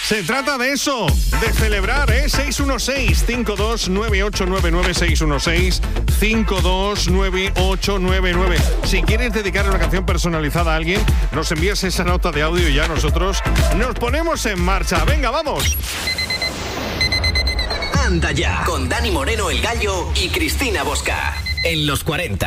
Se trata de eso, de celebrar, 616-529899, 616-529899. Si quieres dedicar una canción personalizada a alguien, nos envías esa nota de audio y ya nosotros nos ponemos en marcha. Venga, vamos. Anda ya, con Dani Moreno el Gallo y Cristina Bosca, en los 40.